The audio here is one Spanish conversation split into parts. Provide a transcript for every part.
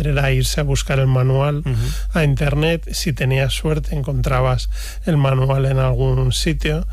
hacer era irse a buscar el manual a internet. Si tenías suerte encontrabas el manual en algún sitio,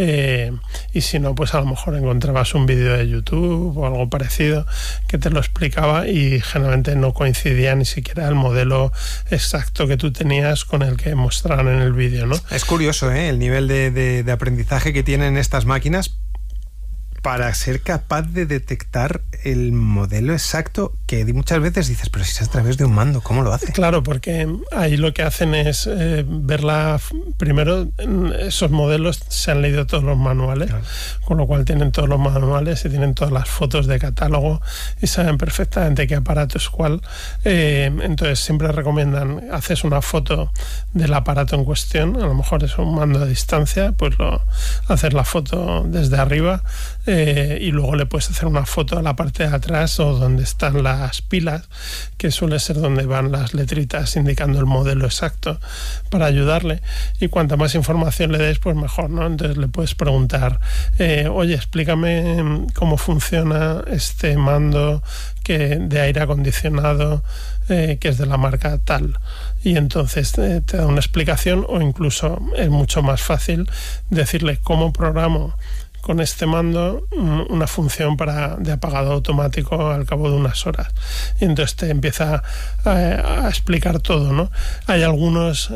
y si no, pues a lo mejor encontrabas un vídeo de YouTube o algo parecido que te lo explicaba, y generalmente no coincidía ni siquiera el modelo exacto que tú tenías con el que mostraron en el vídeo, ¿no? Es curioso, el nivel de aprendizaje que tienen estas máquinas para ser capaz de detectar el modelo exacto, que muchas veces dices, pero si es a través de un mando, ¿cómo lo hace? Claro, porque ahí lo que hacen es verla. Primero, esos modelos se han leído todos los manuales, claro, con lo cual tienen todos los manuales y tienen todas las fotos de catálogo y saben perfectamente qué aparato es cuál. Entonces siempre recomiendan, haces una foto del aparato en cuestión, a lo mejor es un mando a distancia, pues haces la foto desde arriba, y luego le puedes hacer una foto a la parte de atrás o donde están las pilas, que suele ser donde van las letritas indicando el modelo exacto, para ayudarle. Y cuanta más información le des, pues mejor, ¿no? Entonces le puedes preguntar, oye, explícame cómo funciona este mando de aire acondicionado, que es de la marca tal, y entonces te da una explicación, o incluso es mucho más fácil decirle cómo programo con este mando una función de apagado automático al cabo de unas horas, y entonces te empieza a explicar todo, ¿no? Hay algunos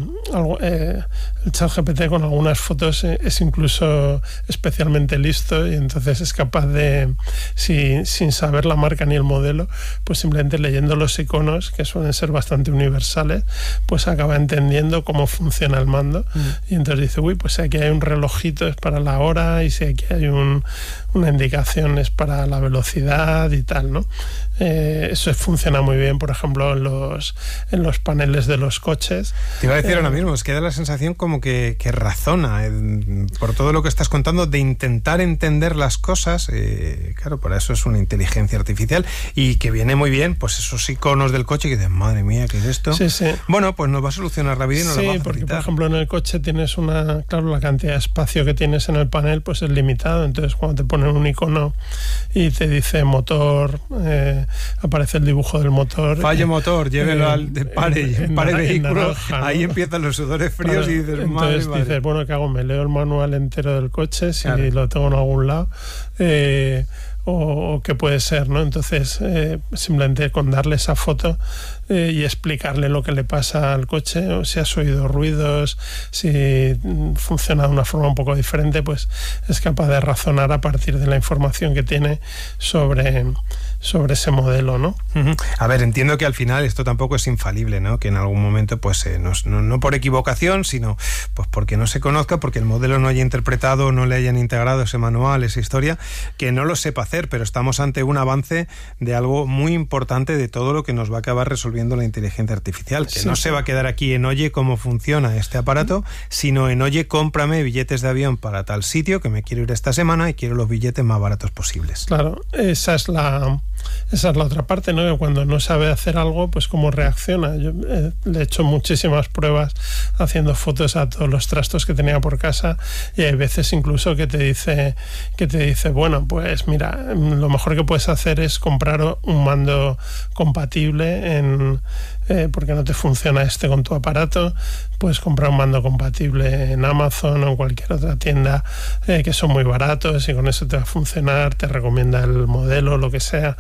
el ChatGPT con algunas fotos es incluso especialmente listo, y entonces es capaz de, sin saber la marca ni el modelo, pues simplemente leyendo los iconos, que suelen ser bastante universales, pues acaba entendiendo cómo funciona el mando, y entonces dice, uy, pues aquí hay un relojito, es para la hora, y si aquí hay una indicación es para la velocidad y tal, ¿no? Eso funciona muy bien, por ejemplo, en los paneles de los coches. Te iba a decir ahora mismo, es que da la sensación como que razona, por todo lo que estás contando, de intentar entender las cosas. Claro, para eso es una inteligencia artificial, y que viene muy bien, pues esos iconos del coche que dices, madre mía, ¿qué es esto? Sí, sí. Bueno, pues nos va a solucionar rápido y nos lo va a facilitar. Porque, por ejemplo, en el coche tienes claro, la cantidad de espacio que tienes en el panel pues es limitado, entonces cuando te ponen un icono y te dice motor, aparece el dibujo del motor. Fallo motor, llévelo al pare vehículo, naranja, ¿no? Ahí empiezan los sudores fríos, claro, y dices, entonces dices, bueno, ¿qué hago? ¿Me leo el manual entero del coche si claro, lo tengo en algún lado? O qué puede ser, ¿no? Entonces, simplemente con darle esa foto y explicarle lo que le pasa al coche, o si has oído ruidos, si funciona de una forma un poco diferente, pues es capaz de razonar a partir de la información que tiene sobre ese modelo, ¿no? A ver, entiendo que al final esto tampoco es infalible, ¿no? Que en algún momento, pues no por equivocación, sino pues porque no se conozca, porque el modelo no haya interpretado, no le hayan integrado ese manual, esa historia, que no lo sepa hacer, pero estamos ante un avance de algo muy importante, de todo lo que nos va a acabar resolviendo la inteligencia artificial, que no se va a quedar aquí en oye cómo funciona este aparato, sino en oye cómprame billetes de avión para tal sitio, que me quiero ir esta semana y quiero los billetes más baratos posibles. Claro, esa es la otra parte, ¿no? Cuando no sabe hacer algo, pues cómo reacciona. Yo le he hecho muchísimas pruebas haciendo fotos a todos los trastos que tenía por casa, y hay veces incluso que te dice, bueno, pues mira, lo mejor que puedes hacer es comprar un mando compatible porque no te funciona con tu aparato, puedes comprar un mando compatible en Amazon o en cualquier otra tienda, que son muy baratos, y con eso te va a funcionar, te recomienda el modelo, lo que sea,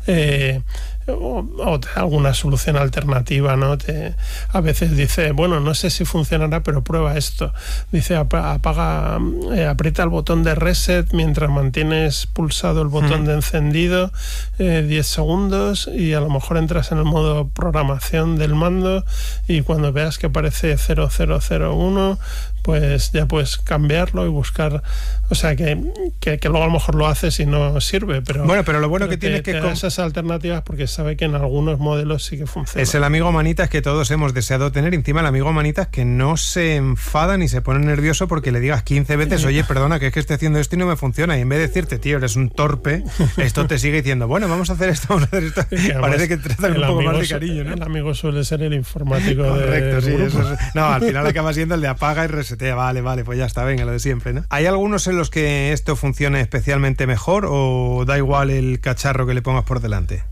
o te da alguna solución alternativa, ¿no? A veces dice, bueno, no sé si funcionará, pero prueba esto. Dice, aprieta el botón de reset mientras mantienes pulsado el botón de encendido 10 segundos, y a lo mejor entras en el modo programación del mando, y cuando veas que aparece 0001, pues ya puedes cambiarlo y buscar, o sea que luego a lo mejor lo haces y no sirve, pero bueno, pero lo bueno que tiene es que da esas alternativas, porque sabe que en algunos modelos sí que funciona. Es el amigo manitas que todos hemos deseado tener, encima el amigo manitas que no se enfada ni se pone nervioso porque le digas 15 veces, oye, perdona, que es que estoy haciendo esto y no me funciona, y en vez de decirte, tío, eres un torpe, esto te sigue diciendo, bueno, vamos a hacer esto, vamos a hacer esto. Parece que tratan un poco más de cariño, ¿no? El amigo suele ser el informático. Correcto, sí, eso es, no, al final acaba siendo el de apaga y resetea, vale, pues ya está, venga, lo de siempre, ¿no? ¿Hay algunos en los que esto funcione especialmente mejor, o da igual el cacharro que le pongas por delante? Bueno,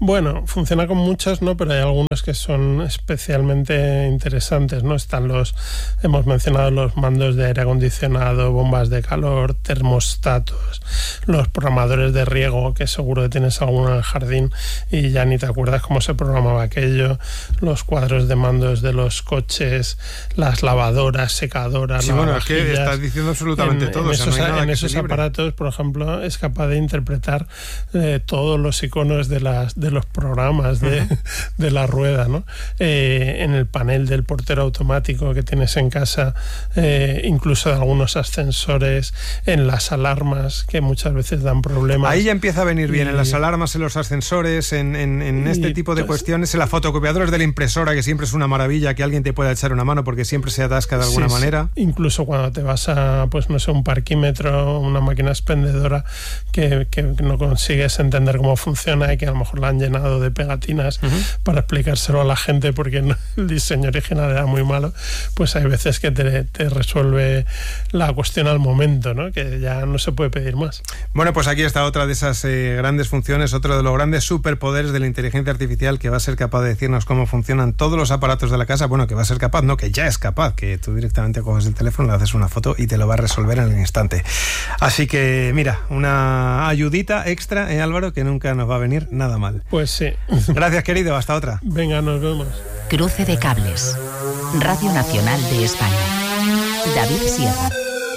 funciona con muchos, ¿no? Pero hay algunos que son especialmente interesantes, ¿no? Hemos mencionado los mandos de aire acondicionado, bombas de calor, termostatos, los programadores de riego, que seguro que tienes alguno en el jardín y ya ni te acuerdas cómo se programaba aquello, los cuadros de mandos de los coches, las lavadoras, secadoras, sí, bueno, es que estás diciendo absolutamente todo. En esos aparatos, por ejemplo, es capaz de interpretar todos los iconos de los programas de la rueda, ¿no? En el panel del portero automático que tienes en casa, incluso de algunos ascensores, en las alarmas que muchas veces dan problemas. Ahí ya empieza a venir bien, en las alarmas, en los ascensores, en este tipo de cuestiones, en las fotocopiadoras de la impresora, que siempre es una maravilla que alguien te pueda echar una mano porque siempre se atasca de alguna manera. Sí. Incluso cuando te vas a, pues no sé, un parquímetro, una máquina expendedora que no consigues entender cómo funciona y que a lo mejor la han llenado de pegatinas para explicárselo a la gente porque el diseño original era muy malo, pues hay veces que te resuelve la cuestión al momento, ¿no? Que ya no se puede pedir más. Bueno, pues aquí está otra de esas grandes funciones, otro de los grandes superpoderes de la inteligencia artificial, que va a ser capaz de decirnos cómo funcionan todos los aparatos de la casa. Bueno, que va a ser capaz, no, que ya es capaz, que tú directamente coges el teléfono, le haces una foto y te lo va a resolver en el instante. Así que mira, una ayudita extra, Álvaro, que nunca nos va a venir nada mal. Pues sí. Gracias, querido, hasta otra. Venga, nos vemos. Cruce de cables. Radio Nacional de España. David Sierra.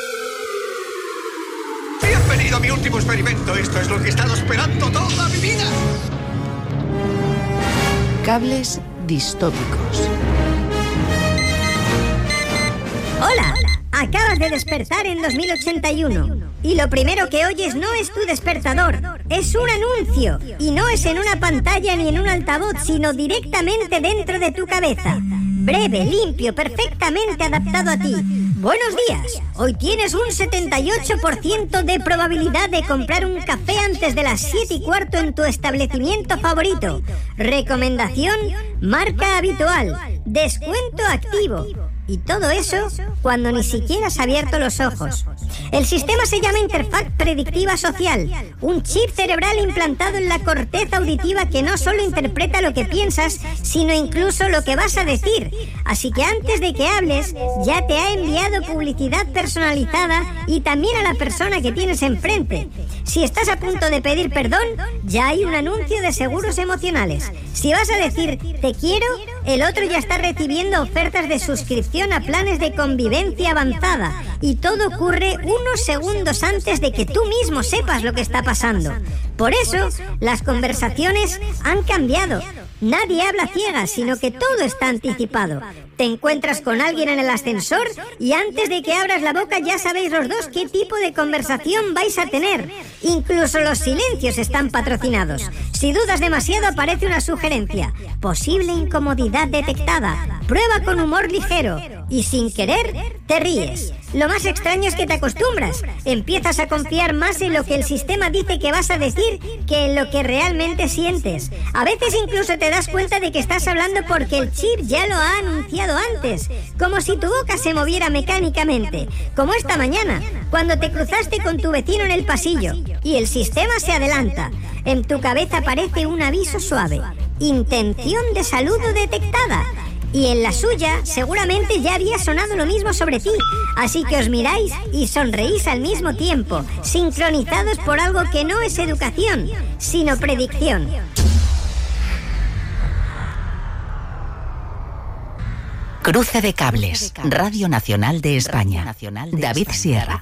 Bienvenido a mi último experimento. Esto es lo que he estado esperando toda mi vida. Cables distópicos. Hola, acabas de despertar en 2081 y lo primero que oyes no es tu despertador, es un anuncio y no es en una pantalla ni en un altavoz, sino directamente dentro de tu cabeza. Breve, limpio, perfectamente adaptado a ti. Buenos días, hoy tienes un 78% de probabilidad de comprar un café antes de las 7:15 en tu establecimiento favorito. Recomendación, marca habitual, descuento activo. Y todo eso cuando ni siquiera has abierto los ojos. El sistema se llama Interfaz Predictiva Social, un chip cerebral implantado en la corteza auditiva que no solo interpreta lo que piensas, sino incluso lo que vas a decir. Así que antes de que hables, ya te ha enviado publicidad personalizada y también a la persona que tienes enfrente. Si estás a punto de pedir perdón, ya hay un anuncio de seguros emocionales. Si vas a decir te quiero, el otro ya está recibiendo ofertas de suscripción a planes de convivencia avanzada. Y todo ocurre unos segundos antes de que tú mismo sepas lo que está pasando. Por eso, las conversaciones han cambiado. Nadie habla ciegas, sino que todo está anticipado. Te encuentras con alguien en el ascensor y antes de que abras la boca ya sabéis los dos qué tipo de conversación vais a tener. Incluso los silencios están patrocinados. Si dudas demasiado aparece una sugerencia. Posible incomodidad detectada. Prueba con humor ligero. Y sin querer, te ríes. Lo más extraño es que te acostumbras. Empiezas a confiar más en lo que el sistema dice que vas a decir que en lo que realmente sientes. A veces incluso te das cuenta de que estás hablando porque el chip ya lo ha anunciado antes. Como si tu boca se moviera mecánicamente. Como esta mañana, cuando te cruzaste con tu vecino en el pasillo. Y el sistema se adelanta. En tu cabeza aparece un aviso suave. Intención de saludo detectada. Y en la suya seguramente ya había sonado lo mismo sobre ti. Así que os miráis y sonreís al mismo tiempo, sincronizados por algo que no es educación, sino predicción. Cruce de cables. Radio Nacional de España. David Sierra.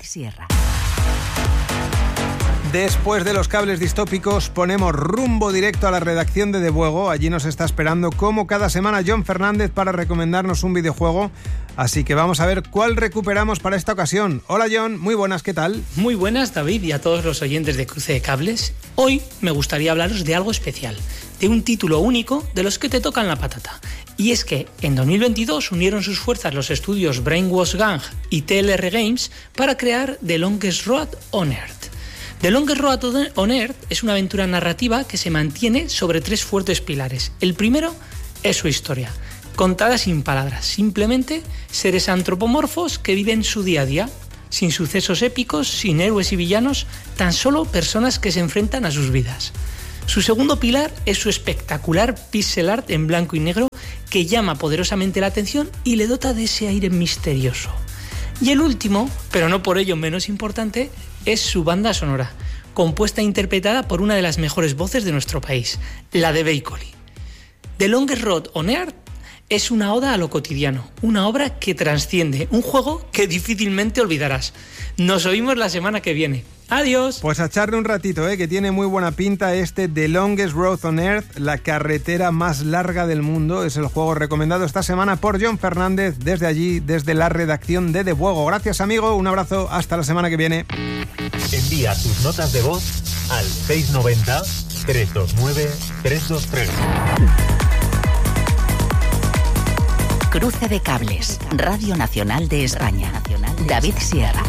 Después de los cables distópicos, ponemos rumbo directo a la redacción de Debuego. Allí nos está esperando, como cada semana, John Fernández para recomendarnos un videojuego. Así que vamos a ver cuál recuperamos para esta ocasión. Hola John, muy buenas, ¿qué tal? Muy buenas, David, y a todos los oyentes de Cruce de Cables. Hoy me gustaría hablaros de algo especial, de un título único de los que te tocan la patata. Y es que en 2022 unieron sus fuerzas los estudios Brainwash Gang y TLR Games para crear The Longest Road on Earth. The Longest Road on Earth es una aventura narrativa que se mantiene sobre tres fuertes pilares. El primero es su historia, contada sin palabras, simplemente seres antropomorfos que viven su día a día, sin sucesos épicos, sin héroes y villanos, tan solo personas que se enfrentan a sus vidas. Su segundo pilar es su espectacular pixel art en blanco y negro que llama poderosamente la atención y le dota de ese aire misterioso. Y el último, pero no por ello menos importante, es su banda sonora, compuesta e interpretada por una de las mejores voces de nuestro país, la de Bakeoli. The Longest Road on Earth es una oda a lo cotidiano, una obra que trasciende, un juego que difícilmente olvidarás. Nos oímos la semana que viene. ¡Adiós! Pues a echarle un ratito, que tiene muy buena pinta The Longest Road on Earth, la carretera más larga del mundo. Es el juego recomendado esta semana por John Fernández, desde allí, desde la redacción de The Juego. Gracias, amigo, un abrazo, hasta la semana que viene. Envía tus notas de voz al 690-329-323. Cruce de Cables, Radio Nacional de España. David Sierra.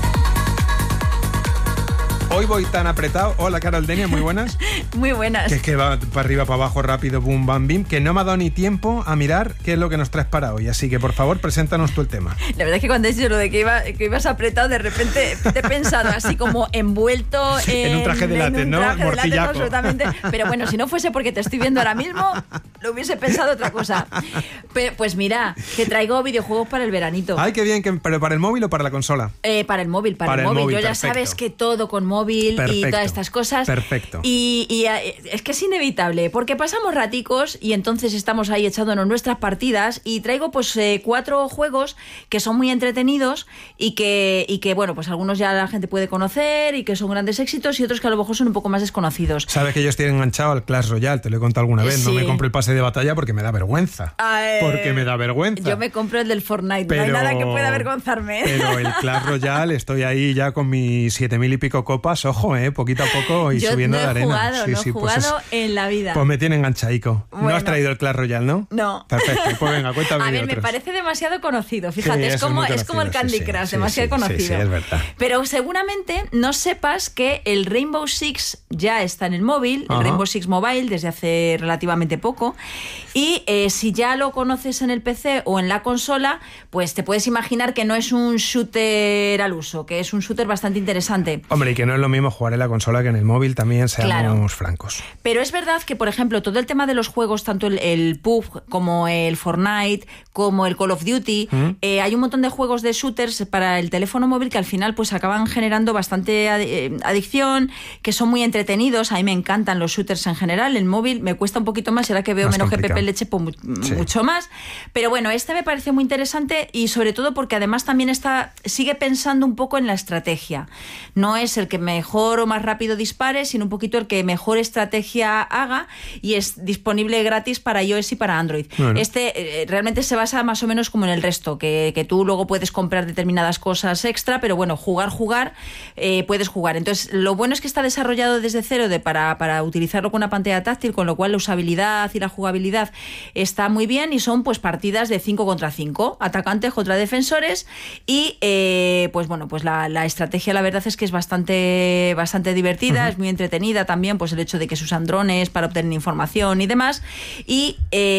Hoy voy tan apretado. Hola, Carol Denia, muy buenas. Muy buenas. Que es que va para arriba, para abajo, rápido, boom, bam, bim, que no me ha dado ni tiempo a mirar qué es lo que nos traes para hoy. Así que, por favor, preséntanos tú el tema. La verdad es que cuando has dicho lo de que ibas apretado, de repente te he pensado así como envuelto en un traje de látex, ¿no? Morcillaco. Absolutamente. Pero bueno, si no fuese porque te estoy viendo ahora mismo, lo hubiese pensado otra cosa. Pues mira, te traigo videojuegos para el veranito. Ay, qué bien. ¿Pero para el móvil o para la consola? Para el móvil, para el móvil. Yo ya sabes que todo con móvil y todas estas cosas. Perfecto. Y es que es inevitable, porque pasamos raticos y entonces estamos ahí echándonos nuestras partidas y traigo pues 4 juegos que son muy entretenidos y que bueno, pues algunos ya la gente puede conocer y que son grandes éxitos y otros que a lo mejor son un poco más desconocidos. Sabes que yo estoy enganchado al Clash Royale, te lo he contado alguna vez. Sí. No me compro el pase de batalla porque me da vergüenza. Porque me da vergüenza. Yo me compro el del Fortnite, no hay nada que pueda avergonzarme. Pero el Clash Royale, estoy ahí ya con mis 7.000 y pico copas, ojo, poquito a poco y yo subiendo no de arena. Jugado, no he jugado en la vida. Pues me tiene enganchaico. Bueno, no has traído el Clash Royale, ¿no? No. Perfecto, pues venga, cuéntame. A ver, me parece demasiado conocido, fíjate, sí, es como el Candy Crush, demasiado conocido. Sí, es verdad. Pero seguramente no sepas que el Rainbow Six ya está en el móvil, el Rainbow Six Mobile, desde hace relativamente poco. Y si ya lo conoces en el PC o en la consola, pues te puedes imaginar que no es un shooter al uso, que es un shooter bastante interesante. Hombre, y que no es lo mismo jugar en la consola que en el móvil, también seamos francos. Pero es verdad que, por ejemplo, todo el tema de los juegos, tanto el PUBG como el Fortnite, como el Call of Duty, hay un montón de juegos de shooters para el teléfono móvil que al final pues acaban generando bastante adicción, que son muy entretenidos. A mí me encantan los shooters en general. El móvil me cuesta un poquito más, será que veo más menos complicado. GPP Leche, pues mucho más. Pero bueno, este me parece muy interesante y sobre todo porque además también sigue pensando un poco en la estrategia. No es el que mejor o más rápido dispare, sino un poquito el que mejor estrategia haga, y es disponible gratis para iOS y para Android. Bueno. Realmente se basa más o menos como en el resto, que tú luego puedes comprar determinadas cosas extra, pero bueno, jugar, puedes jugar. Entonces, lo bueno es que está desarrollado desde cero para utilizarlo con una pantalla táctil, con lo cual la usabilidad y la jugabilidad está muy bien, y son pues partidas de 5 contra 5, atacantes contra defensores, y pues bueno, pues la estrategia la verdad es que es bastante divertida, es muy entretenida también, pues el hecho de que se usan drones para obtener información y demás, y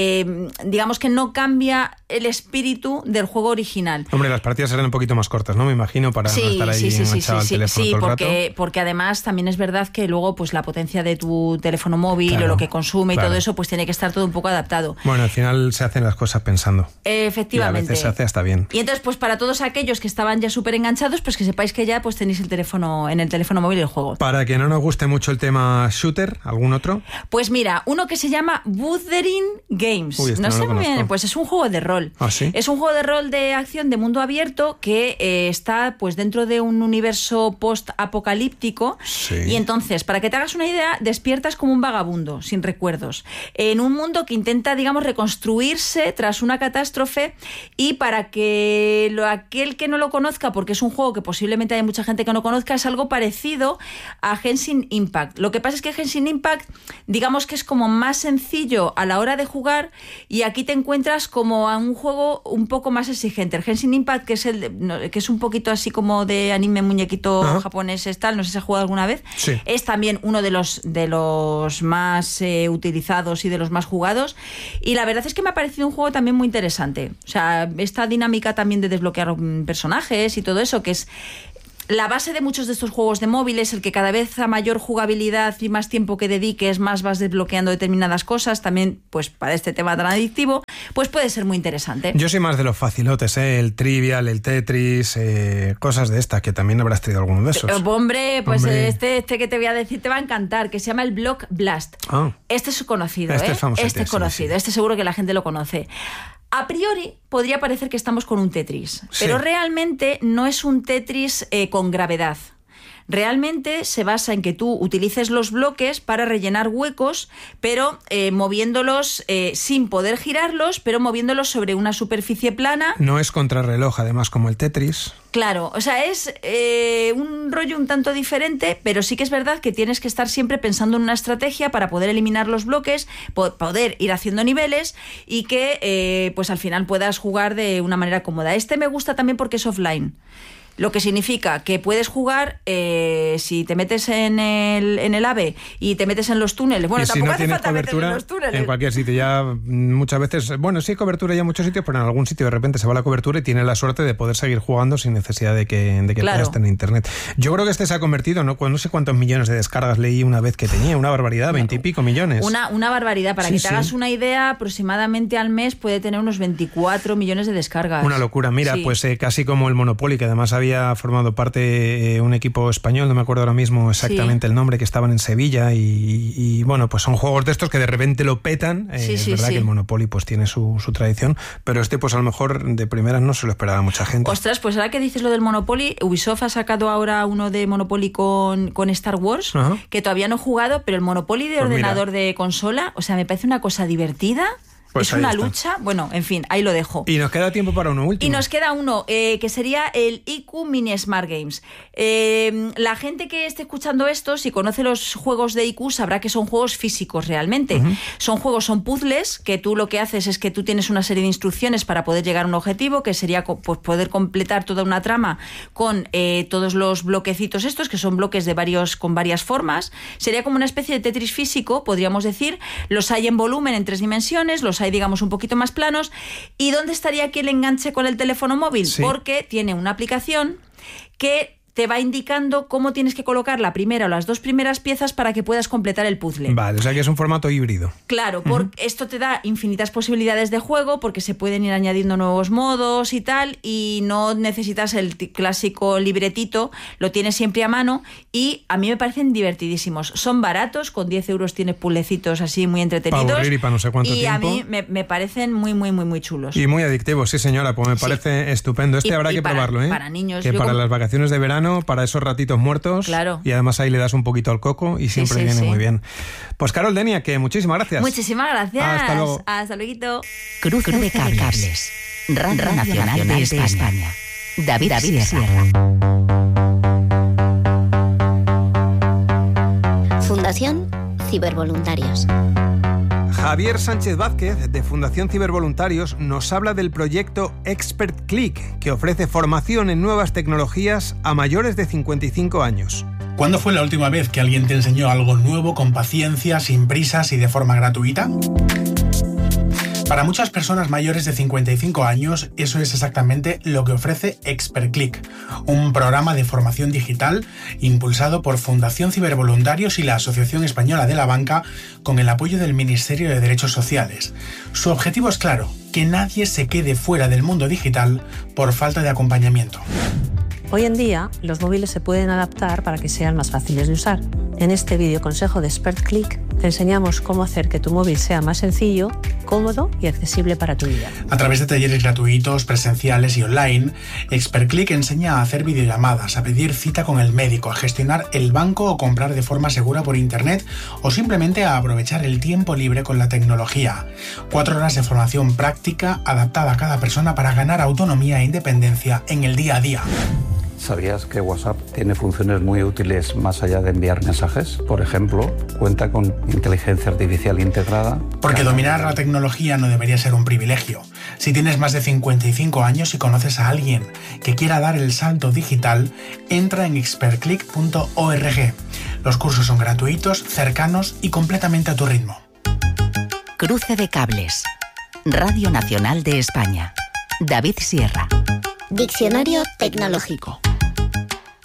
digamos que no cambia el espíritu del juego original. Hombre, las partidas serán un poquito más cortas, ¿no? Me imagino, para no estar ahí enganchado al teléfono todo el rato. Porque además también es verdad que luego pues la potencia de tu teléfono móvil, o lo que consume y todo eso, pues tiene que estar todo un poco adaptado. Bueno, al final se hacen las cosas pensando. Efectivamente. Y a veces se hace hasta bien. Y entonces, pues para todos aquellos que estaban ya súper enganchados, pues que sepáis que ya pues tenéis el teléfono móvil el juego. Para que no nos guste mucho el tema shooter, ¿algún otro? Pues mira, uno que se llama Wuthering Games. Uy, no sé muy bien, pues es un juego de rol. ¿Ah, sí? Es un juego de rol de acción de mundo abierto que está pues dentro de un universo post-apocalíptico. Sí. Y entonces, para que te hagas una idea, despiertas como un vagabundo, sin recuerdos, en un mundo que intenta, digamos, reconstruirse tras una catástrofe, y para que aquel que no lo conozca, porque es un juego que posiblemente hay mucha gente que no conozca, es algo parecido a Genshin Impact. Lo que pasa es que Genshin Impact, digamos que es como más sencillo a la hora de jugar, y aquí te encuentras como a un juego un poco más exigente. El Genshin Impact, que es un poquito así como de anime muñequito japonés, no sé si has jugado alguna vez, sí. Es también uno de los más utilizados y de los más jugados, y la verdad es que me ha parecido un juego también muy interesante. O sea, esta dinámica también de desbloquear personajes y todo eso, que es La base de muchos de estos juegos de móvil es el que cada vez a mayor jugabilidad y más tiempo que dediques, más vas desbloqueando determinadas cosas. También, pues para este tema tan adictivo, pues puede ser muy interesante. Yo soy más de los facilotes, el Trivial, el Tetris, cosas de estas, que también habrás traído alguno de esos. Hombre, pues este que te voy a decir te va a encantar, que se llama el Block Blast. Este es conocido, este es famosete, este es conocido, sí. Este seguro que la gente lo conoce. A priori podría parecer que estamos con un Tetris, pero realmente no es un Tetris con gravedad. Realmente se basa en que tú utilices los bloques para rellenar huecos, pero moviéndolos sin poder girarlos, pero moviéndolos sobre una superficie plana. No es contrarreloj, además, como el Tetris. Claro, o sea, es un rollo un tanto diferente, pero sí que es verdad que tienes que estar siempre pensando en una estrategia para poder eliminar los bloques, poder ir haciendo niveles y que pues al final puedas jugar de una manera cómoda. Este me gusta también porque es offline. Lo que significa que puedes jugar si te metes en el AVE y te metes en los túneles. Bueno, tampoco hace falta meterse en los túneles. En cualquier sitio, ya muchas veces, bueno, sí hay cobertura ya en muchos sitios, pero en algún sitio de repente se va la cobertura y tienes la suerte de poder seguir jugando sin necesidad de que puedas tener internet. Yo creo que este se ha convertido, no sé cuántos millones de descargas leí una vez que tenía, una barbaridad, 20 y pico millones. Una barbaridad, para que te hagas una idea, aproximadamente al mes puede tener unos 24 millones de descargas. Una locura, mira, pues casi como el Monopoly, que además había formado parte un equipo español, no me acuerdo ahora mismo exactamente el nombre, que estaban en Sevilla y bueno, pues son juegos de estos que de repente lo petan. Es verdad que el Monopoly pues tiene su tradición, pero este pues a lo mejor de primeras no se lo esperaba mucha gente. Ostras, pues ahora que dices lo del Monopoly, Ubisoft ha sacado ahora uno de Monopoly con Star Wars, que todavía no he jugado, pero el Monopoly de ordenador de consola, o sea, me parece una cosa divertida. Pues es una lucha, bueno, en fin, ahí lo dejo. Y nos queda tiempo para uno último. Y nos queda uno, que sería el IQ Mini Smart Games. La gente que esté escuchando esto, si conoce los juegos de IQ, sabrá que son juegos físicos realmente. Son puzzles, que tú lo que haces es que tú tienes una serie de instrucciones para poder llegar a un objetivo, que sería pues, poder completar toda una trama con todos los bloquecitos estos, que son bloques con varias formas. Sería como una especie de Tetris físico, podríamos decir. Los hay en volumen, en 3 dimensiones, los hay, digamos, un poquito más planos. ¿Y dónde estaría aquí el enganche con el teléfono móvil? Sí. Porque tiene una aplicación que te va indicando cómo tienes que colocar la primera o las 2 primeras piezas para que puedas completar el puzzle. Vale, o sea que es un formato híbrido. Claro, porque esto te da infinitas posibilidades de juego, porque se pueden ir añadiendo nuevos modos y tal, y no necesitas el clásico libretito, lo tienes siempre a mano, y a mí me parecen divertidísimos. Son baratos, con 10 euros tienes puzzlecitos así muy entretenidos. Para aburrir y para no sé cuánto tiempo. Y a mí me parecen muy, muy, muy, muy chulos. Y muy adictivos, sí señora, pues me parece estupendo. Habrá que probarlo, ¿eh? Para niños. Que para las vacaciones de verano, para esos ratitos muertos, claro. Y además ahí le das un poquito al coco y siempre viene muy bien. Pues Carol Denia, que muchísimas gracias. Muchísimas gracias. Hasta luego. Hasta luego. Cruce de cables. Radio Nacional de España. David Sierra. Fundación Cibervoluntarios. Javier Sánchez Vázquez, de Fundación Cibervoluntarios, nos habla del proyecto Expert Click, que ofrece formación en nuevas tecnologías a mayores de 55 años. ¿Cuándo fue la última vez que alguien te enseñó algo nuevo con paciencia, sin prisas y de forma gratuita? Para muchas personas mayores de 55 años, eso es exactamente lo que ofrece Expert Click, un programa de formación digital impulsado por Fundación Cibervoluntarios y la Asociación Española de la Banca con el apoyo del Ministerio de Derechos Sociales. Su objetivo es claro, que nadie se quede fuera del mundo digital por falta de acompañamiento. Hoy en día, los móviles se pueden adaptar para que sean más fáciles de usar. En este vídeo consejo de Expert Click te enseñamos cómo hacer que tu móvil sea más sencillo, cómodo y accesible para tu vida. A través de talleres gratuitos, presenciales y online, Expert Click enseña a hacer videollamadas, a pedir cita con el médico, a gestionar el banco o comprar de forma segura por internet o simplemente a aprovechar el tiempo libre con la tecnología. 4 horas de formación práctica adaptada a cada persona para ganar autonomía e independencia en el día a día. ¿Sabías que WhatsApp tiene funciones muy útiles más allá de enviar mensajes? Por ejemplo, cuenta con inteligencia artificial integrada. Porque dominar la tecnología no debería ser un privilegio. Si tienes más de 55 años y conoces a alguien que quiera dar el salto digital, entra en expertclick.org. Los cursos son gratuitos, cercanos y completamente a tu ritmo. Cruce de cables. Radio Nacional de España. David Sierra. Diccionario tecnológico.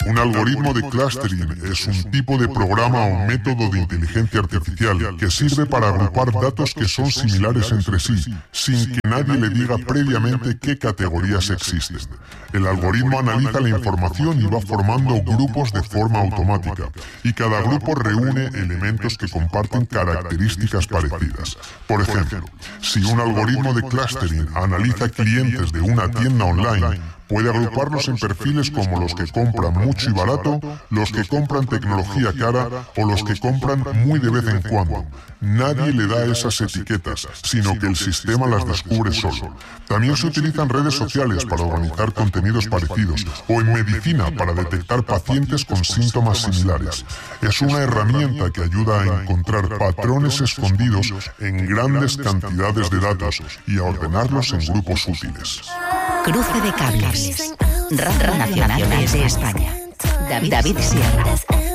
Un algoritmo de clustering es un tipo de programa o método de inteligencia artificial que sirve para agrupar datos que son similares entre sí, sin que nadie le diga previamente qué categorías existen. El algoritmo analiza la información y va formando grupos de forma automática, y cada grupo reúne elementos que comparten características parecidas. Por ejemplo, si un algoritmo de clustering analiza clientes de una tienda online, puede agruparlos en perfiles como los que compran mucho y barato, los que compran tecnología cara o los que compran muy de vez en cuando. Nadie le da esas etiquetas, sino que el sistema las descubre solo. También se utilizan redes sociales para organizar contenidos parecidos o en medicina para detectar pacientes con síntomas similares. Es una herramienta que ayuda a encontrar patrones escondidos en grandes cantidades de datos y a ordenarlos en grupos útiles. Cruce de cables. Radio Nacional de España. David Sierra.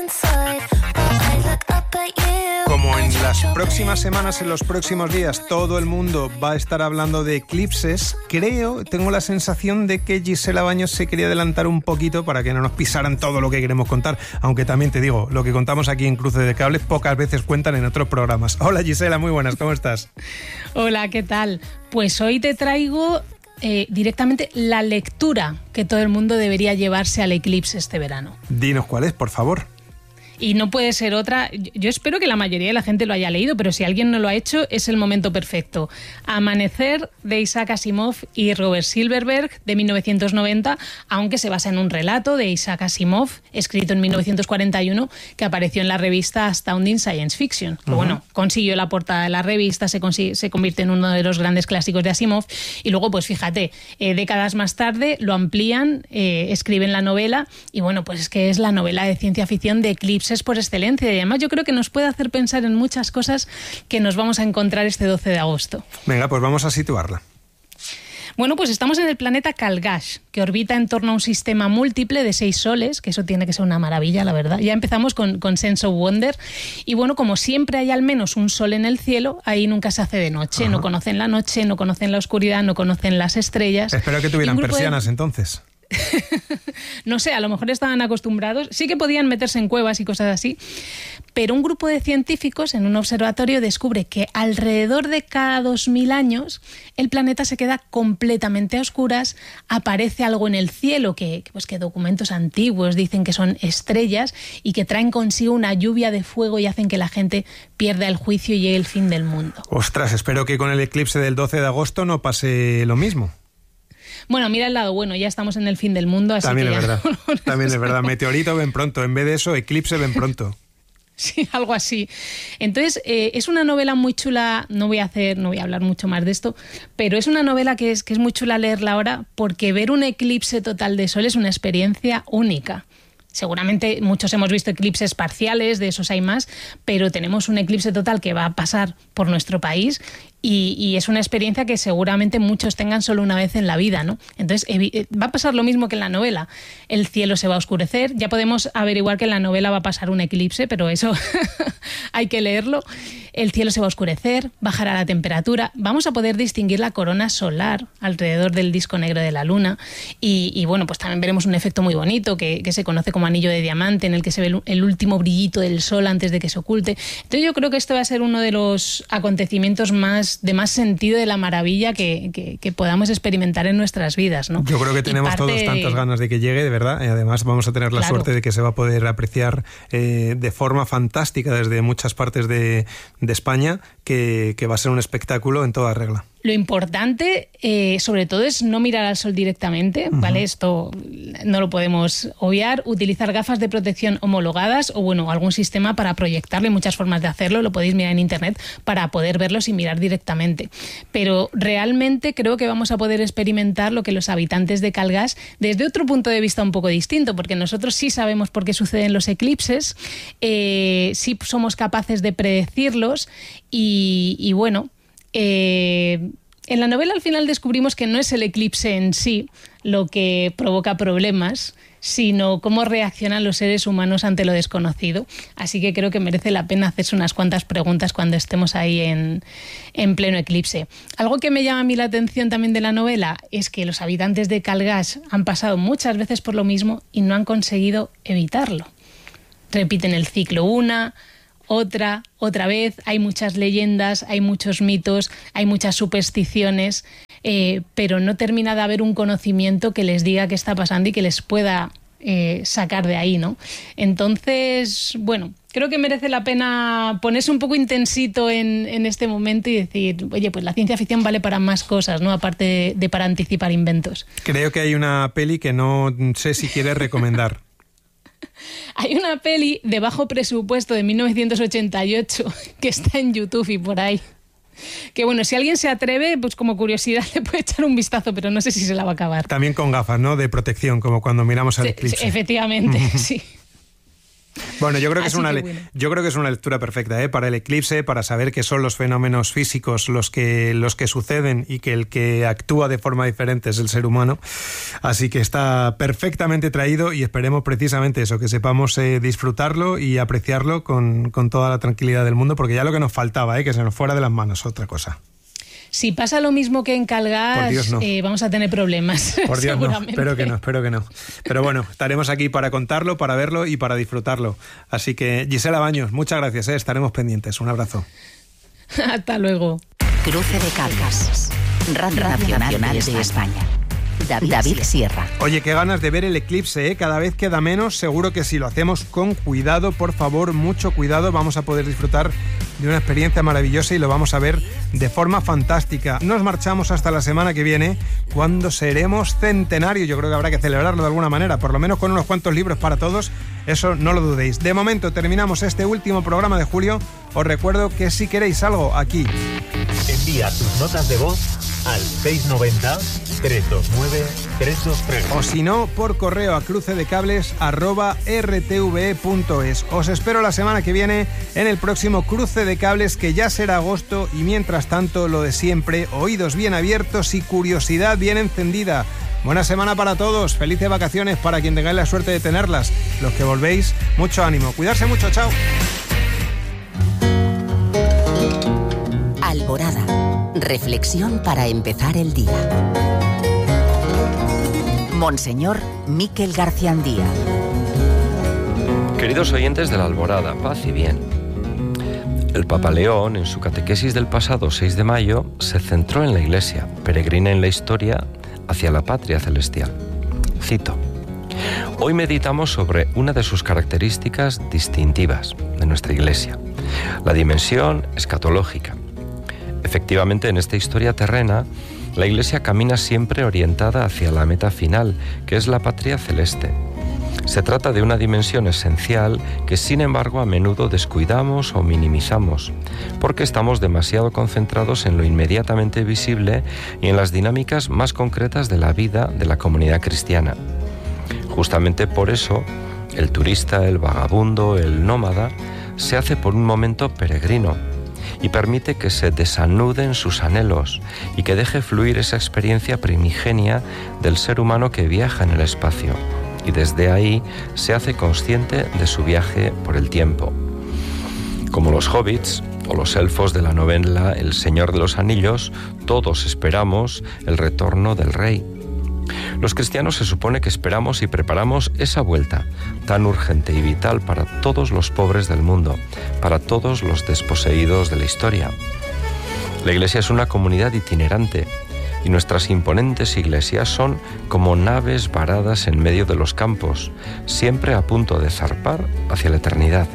Como en las próximas semanas, en los próximos días, todo el mundo va a estar hablando de eclipses, tengo la sensación de que Gisela Baños se quería adelantar un poquito para que no nos pisaran todo lo que queremos contar, aunque también te digo, lo que contamos aquí en Cruce de Cables pocas veces cuentan en otros programas. Hola Gisela, muy buenas, ¿cómo estás? Hola, ¿qué tal? Pues hoy te traigo directamente la lectura que todo el mundo debería llevarse al eclipse este verano. Dinos cuál es, por favor. Y no puede ser otra. Yo espero que la mayoría de la gente lo haya leído, pero si alguien no lo ha hecho, es el momento perfecto. Amanecer, de Isaac Asimov y Robert Silverberg, de 1990, aunque se basa en un relato de Isaac Asimov, escrito en 1941, que apareció en la revista Astounding Science Fiction. Que, bueno, consiguió la portada de la revista, se convierte en uno de los grandes clásicos de Asimov, y luego, pues fíjate, décadas más tarde lo amplían, escriben la novela, y bueno, pues es que es la novela de ciencia ficción de eclipse por excelencia, y además yo creo que nos puede hacer pensar en muchas cosas que nos vamos a encontrar este 12 de agosto. Venga, pues vamos a situarla. Bueno, pues estamos en el planeta Kalgash, que orbita en torno a un sistema múltiple de 6 soles, que eso tiene que ser una maravilla, la verdad. Ya empezamos con Sense of Wonder, y bueno, como siempre hay al menos un sol en el cielo, ahí nunca se hace de noche. Ajá. No conocen la noche, no conocen la oscuridad, no conocen las estrellas. Espero que tuvieran persianas entonces. No sé, a lo mejor estaban acostumbrados, sí que podían meterse en cuevas y cosas así, pero un grupo de científicos en un observatorio descubre que alrededor de cada 2000 años el planeta se queda completamente a oscuras, aparece algo en el cielo que documentos antiguos dicen que son estrellas y que traen consigo una lluvia de fuego y hacen que la gente pierda el juicio y llegue el fin del mundo. Ostras, espero que con el eclipse del 12 de agosto no pase lo mismo. Bueno, mira el lado bueno, ya estamos en el fin del mundo, así también que es ya... verdad. También es verdad, meteorito ven pronto, en vez de eso, eclipse ven pronto. Sí, algo así. Entonces, es una novela muy chula, no voy a hablar mucho más de esto, pero es una novela que es muy chula leerla ahora, porque ver un eclipse total de sol es una experiencia única. Seguramente muchos hemos visto eclipses parciales, de esos hay más, pero tenemos un eclipse total que va a pasar por nuestro país y es una experiencia que seguramente muchos tengan solo una vez en la vida, ¿no? Entonces va a pasar lo mismo que en la novela. El cielo se va a oscurecer, ya podemos averiguar que en la novela va a pasar un eclipse, pero eso hay que leerlo. El cielo se va a oscurecer, bajará la temperatura, vamos a poder distinguir la corona solar alrededor del disco negro de la luna y bueno, pues también veremos un efecto muy bonito que se conoce como anillo de diamante, en el que se ve el último brillito del sol antes de que se oculte. Entonces yo creo que esto va a ser uno de los acontecimientos de más sentido de la maravilla que podamos experimentar en nuestras vidas, ¿no? Yo creo que tenemos todos tantas ganas de que llegue, de verdad, y además vamos a tener la suerte de que se va a poder apreciar de forma fantástica desde muchas partes de España, que va a ser un espectáculo en toda regla. Lo importante, sobre todo, es no mirar al sol directamente, ¿vale? Esto no lo podemos obviar. Utilizar gafas de protección homologadas o, bueno, algún sistema para proyectarlo. Hay muchas formas de hacerlo, lo podéis mirar en internet para poder verlo sin mirar directamente. Pero realmente creo que vamos a poder experimentar lo que los habitantes de Kalgash desde otro punto de vista un poco distinto, porque nosotros sí sabemos por qué suceden los eclipses, sí somos capaces de predecirlos y bueno... en la novela al final descubrimos que no es el eclipse en sí lo que provoca problemas, sino cómo reaccionan los seres humanos ante lo desconocido. Así que creo que merece la pena hacerse unas cuantas preguntas cuando estemos ahí en pleno eclipse. Algo que me llama a mí la atención también de la novela es que los habitantes de Calgash han pasado muchas veces por lo mismo y no han conseguido evitarlo. Repiten el ciclo una, otra vez, hay muchas leyendas, hay muchos mitos, hay muchas supersticiones, pero no termina de haber un conocimiento que les diga qué está pasando y que les pueda sacar de ahí, ¿no? Entonces, bueno, creo que merece la pena ponerse un poco intensito en este momento y decir, oye, pues la ciencia ficción vale para más cosas, ¿no? Aparte de para anticipar inventos. Creo que hay una peli que no sé si quieres recomendar. Hay una peli de bajo presupuesto de 1988 que está en YouTube y por ahí. Que bueno, si alguien se atreve, pues como curiosidad le puede echar un vistazo, pero no sé si se la va a acabar. También con gafas, ¿no? De protección, como cuando miramos al eclipse. Sí, efectivamente, sí. Bueno, yo creo que es una lectura perfecta, para el eclipse, para saber qué son los fenómenos físicos los que suceden y que el que actúa de forma diferente es el ser humano. Así que está perfectamente traído y esperemos precisamente eso, que sepamos disfrutarlo y apreciarlo con toda la tranquilidad del mundo, porque ya lo que nos faltaba, que se nos fuera de las manos, otra cosa. Si pasa lo mismo que en Calgash, no. Vamos a tener problemas. Por Dios, no. Espero que no. Pero bueno, estaremos aquí para contarlo, para verlo y para disfrutarlo. Así que, Gisela Baños, muchas gracias, estaremos pendientes. Un abrazo. Hasta luego. Cruce de Cables. Radio Nacional de España. David Sierra. Oye, qué ganas de ver el eclipse, Cada vez queda menos. Seguro que si lo hacemos con cuidado, por favor, mucho cuidado, vamos a poder disfrutar de una experiencia maravillosa y lo vamos a ver de forma fantástica. Nos marchamos hasta la semana que viene, cuando seremos centenarios. Yo creo que habrá que celebrarlo de alguna manera, por lo menos con unos cuantos libros para todos. Eso no lo dudéis. De momento terminamos este último programa de julio. Os recuerdo que si queréis algo aquí, envía tus notas de voz al 690-329-323. O si no, por correo a crucedecables@rtve.es. Os espero la semana que viene en el próximo Cruce de Cables, que ya será agosto, y mientras tanto, lo de siempre, oídos bien abiertos y curiosidad bien encendida. Buena semana para todos, felices vacaciones para quien tengáis la suerte de tenerlas. Los que volvéis, mucho ánimo, cuidarse mucho, chao. Alborada. Reflexión para empezar el día. Monseñor Miquel Garciandía. Queridos oyentes de la Alborada, paz y bien. El Papa León, en su catequesis del pasado 6 de mayo, se centró en la Iglesia, peregrina en la historia hacia la patria celestial. Cito: hoy meditamos sobre una de sus características distintivas de nuestra Iglesia, la dimensión escatológica. Efectivamente, en esta historia terrena, la Iglesia camina siempre orientada hacia la meta final, que es la patria celeste. Se trata de una dimensión esencial que, sin embargo, a menudo descuidamos o minimizamos, porque estamos demasiado concentrados en lo inmediatamente visible y en las dinámicas más concretas de la vida de la comunidad cristiana. Justamente por eso, el turista, el vagabundo, el nómada, se hace por un momento peregrino y permite que se desanuden sus anhelos y que deje fluir esa experiencia primigenia del ser humano que viaja en el espacio, y desde ahí se hace consciente de su viaje por el tiempo. Como los hobbits o los elfos de la novela El Señor de los Anillos, todos esperamos el retorno del rey. Los cristianos se supone que esperamos y preparamos esa vuelta tan urgente y vital para todos los pobres del mundo, para todos los desposeídos de la historia. La Iglesia es una comunidad itinerante y nuestras imponentes iglesias son como naves varadas en medio de los campos, siempre a punto de zarpar hacia la eternidad.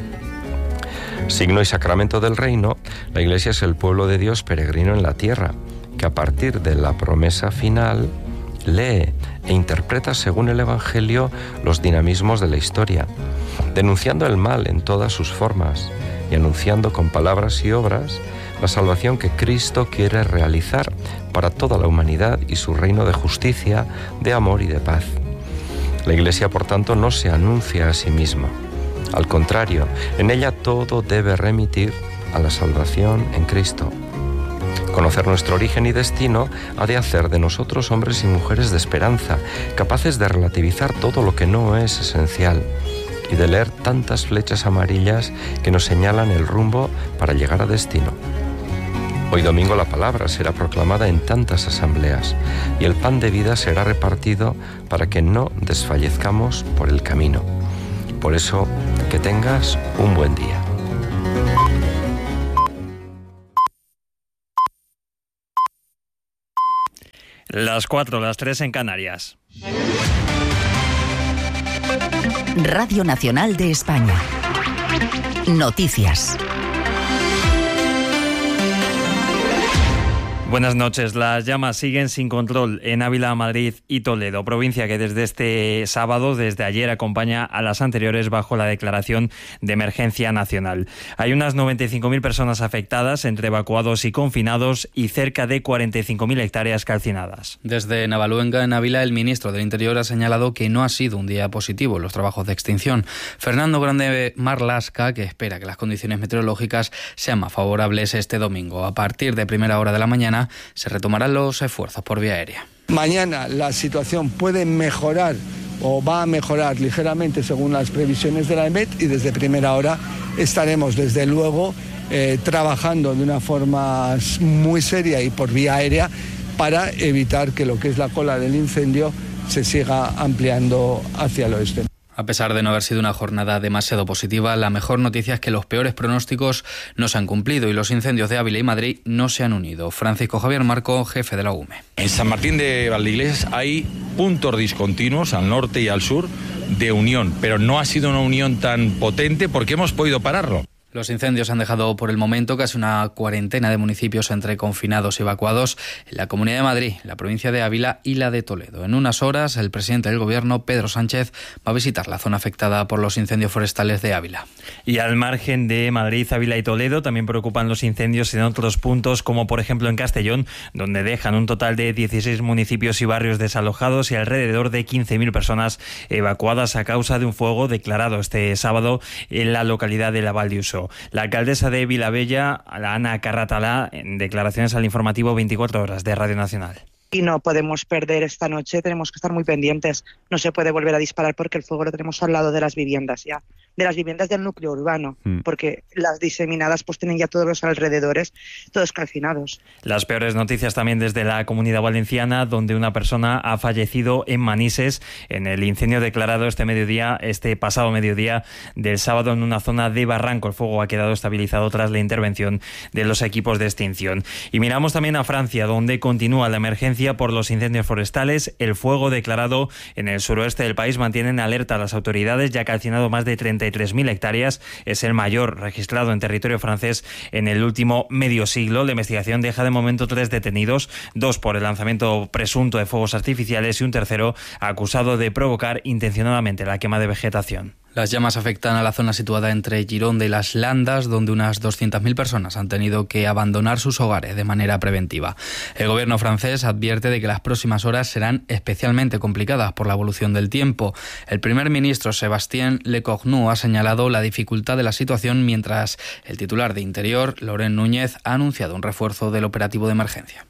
Signo y sacramento del reino, la Iglesia es el pueblo de Dios peregrino en la tierra, que a partir de la promesa final lee e interpreta según el Evangelio los dinamismos de la historia, denunciando el mal en todas sus formas y anunciando con palabras y obras la salvación que Cristo quiere realizar para toda la humanidad y su reino de justicia, de amor y de paz. La Iglesia, por tanto, no se anuncia a sí misma. Al contrario, en ella todo debe remitir a la salvación en Cristo. Conocer nuestro origen y destino ha de hacer de nosotros hombres y mujeres de esperanza, capaces de relativizar todo lo que no es esencial y de leer tantas flechas amarillas que nos señalan el rumbo para llegar a destino. Hoy domingo la palabra será proclamada en tantas asambleas y el pan de vida será repartido para que no desfallezcamos por el camino. Por eso, que tengas un buen día. Las 4, las 3 en Canarias. Radio Nacional de España. Noticias. Buenas noches. Las llamas siguen sin control en Ávila, Madrid y Toledo, provincia que desde este sábado, desde ayer, acompaña a las anteriores bajo la declaración de emergencia nacional. Hay unas 95.000 personas afectadas, entre evacuados y confinados, y cerca de 45.000 hectáreas calcinadas. Desde Navaluenga, en Ávila, el ministro del Interior ha señalado que no ha sido un día positivo en los trabajos de extinción. Fernando Grande Marlasca, que espera que las condiciones meteorológicas sean más favorables este domingo. A partir de primera hora de la mañana se retomarán los esfuerzos por vía aérea. Mañana la situación puede mejorar o va a mejorar ligeramente según las previsiones de la EMET, y desde primera hora estaremos desde luego trabajando de una forma muy seria y por vía aérea para evitar que lo que es la cola del incendio se siga ampliando hacia el oeste. A pesar de no haber sido una jornada demasiado positiva, la mejor noticia es que los peores pronósticos no se han cumplido y los incendios de Ávila y Madrid no se han unido. Francisco Javier Marco, jefe de la UME. En San Martín de Valdeiglesias hay puntos discontinuos al norte y al sur de unión, pero no ha sido una unión tan potente porque hemos podido pararlo. Los incendios han dejado por el momento casi una cuarentena de municipios entre confinados y evacuados en la Comunidad de Madrid, la provincia de Ávila y la de Toledo. En unas horas, el presidente del Gobierno, Pedro Sánchez, va a visitar la zona afectada por los incendios forestales de Ávila. Y al margen de Madrid, Ávila y Toledo, también preocupan los incendios en otros puntos, como por ejemplo en Castellón, donde dejan un total de 16 municipios y barrios desalojados y alrededor de 15.000 personas evacuadas a causa de un fuego declarado este sábado en la localidad de La Valdiuso. La alcaldesa de Vilabella, Ana Carratalá, en declaraciones al informativo 24 horas de Radio Nacional. Y no podemos perder esta noche, tenemos que estar muy pendientes. No se puede volver a disparar porque el fuego lo tenemos al lado de las viviendas ya, de las viviendas del núcleo urbano, porque las diseminadas pues tienen ya todos los alrededores, todos calcinados. Las peores noticias también desde la Comunidad Valenciana, donde una persona ha fallecido en Manises en el incendio declarado este pasado mediodía del sábado en una zona de barranco. El fuego ha quedado estabilizado tras la intervención de los equipos de extinción. Y miramos también a Francia, donde continúa la emergencia por los incendios forestales. El fuego declarado en el suroeste del país mantiene en alerta a las autoridades, ya ha calcinado más de 33.000 hectáreas. Es el mayor registrado en territorio francés en el último medio siglo. La investigación deja de momento 3 detenidos, 2 por el lanzamiento presunto de fuegos artificiales y un tercero acusado de provocar intencionadamente la quema de vegetación. Las llamas afectan a la zona situada entre Gironde y Las Landas, donde unas 200.000 personas han tenido que abandonar sus hogares de manera preventiva. El gobierno francés advierte de que las próximas horas serán especialmente complicadas por la evolución del tiempo. El primer ministro Sébastien Lecornu ha señalado la dificultad de la situación, mientras el titular de Interior, Laurent Núñez, ha anunciado un refuerzo del operativo de emergencia.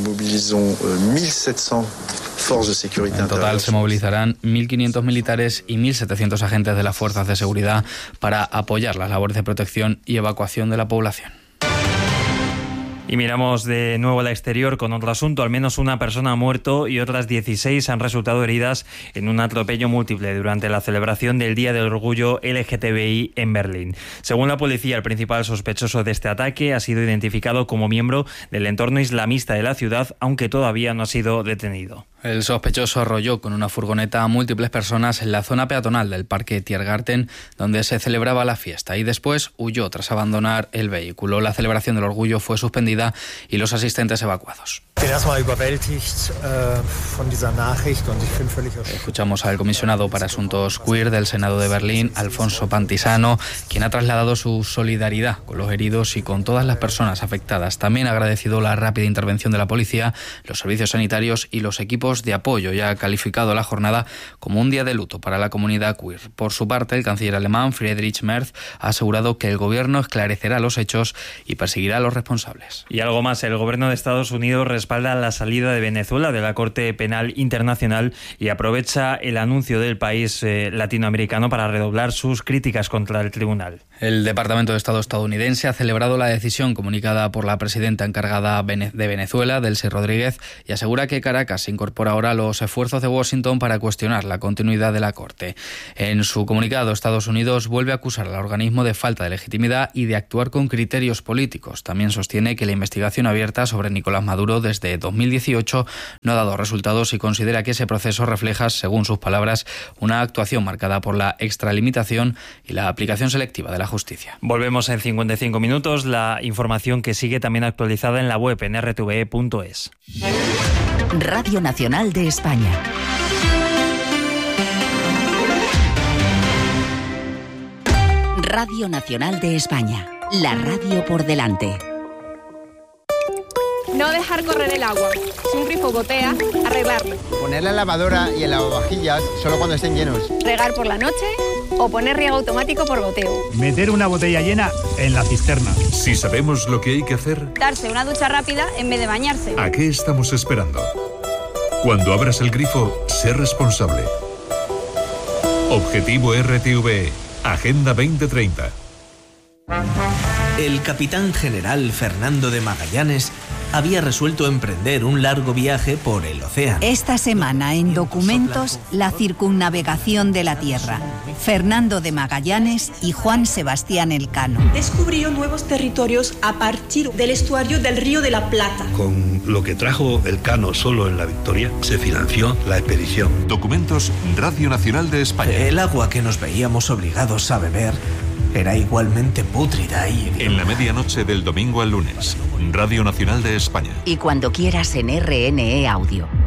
En total se movilizarán 1.500 militares y 1.700 agentes de las fuerzas de seguridad para apoyar las labores de protección y evacuación de la población. Y miramos de nuevo al exterior con otro asunto. Al menos una persona ha muerto y otras 16 han resultado heridas en un atropello múltiple durante la celebración del Día del Orgullo LGTBI en Berlín. Según la policía, el principal sospechoso de este ataque ha sido identificado como miembro del entorno islamista de la ciudad, aunque todavía no ha sido detenido. El sospechoso arrolló con una furgoneta a múltiples personas en la zona peatonal del Parque Tiergarten, donde se celebraba la fiesta, y después huyó tras abandonar el vehículo. La celebración del orgullo fue suspendida y los asistentes evacuados. Escuchamos al comisionado para asuntos queer del Senado de Berlín, Alfonso Pantisano, quien ha trasladado su solidaridad con los heridos y con todas las personas afectadas. También ha agradecido la rápida intervención de la policía, los servicios sanitarios y los equipos públicos de apoyo y ha calificado la jornada como un día de luto para la comunidad queer. Por su parte, el canciller alemán Friedrich Merz ha asegurado que el gobierno esclarecerá los hechos y perseguirá a los responsables. Y algo más, el gobierno de Estados Unidos respalda la salida de Venezuela de la Corte Penal Internacional y aprovecha el anuncio del país latinoamericano para redoblar sus críticas contra el tribunal. El Departamento de Estado estadounidense ha celebrado la decisión comunicada por la presidenta encargada de Venezuela, Delcy Rodríguez, y asegura que Caracas incorpora ahora los esfuerzos de Washington para cuestionar la continuidad de la Corte. En su comunicado, Estados Unidos vuelve a acusar al organismo de falta de legitimidad y de actuar con criterios políticos. También sostiene que la investigación abierta sobre Nicolás Maduro desde 2018 no ha dado resultados y considera que ese proceso refleja, según sus palabras, una actuación marcada por la extralimitación y la aplicación selectiva de la justicia. Volvemos en 55 minutos. La información que sigue también actualizada en la web en rtve.es. Radio Nacional de España. Radio Nacional de España. La radio por delante. No dejar correr el agua. Si un grifo gotea, arreglarlo. Poner la lavadora y el lavavajillas solo cuando estén llenos. Regar por la noche o poner riego automático por goteo. Meter una botella llena en la cisterna. Si sabemos lo que hay que hacer, darse una ducha rápida en vez de bañarse. ¿A qué estamos esperando? Cuando abras el grifo, sé responsable. Objetivo RTV, Agenda 2030. El capitán general Fernando de Magallanes había resuelto emprender un largo viaje por el océano. Esta semana en Documentos, la circunnavegación de la Tierra. Fernando de Magallanes y Juan Sebastián Elcano. Descubrió nuevos territorios a partir del estuario del Río de la Plata. Con lo que trajo Elcano solo en la Victoria, se financió la expedición. Documentos, Radio Nacional de España. El agua que nos veíamos obligados a beber era igualmente pútrida y... En la medianoche del domingo al lunes, Radio Nacional de España. Y cuando quieras en RNE Audio.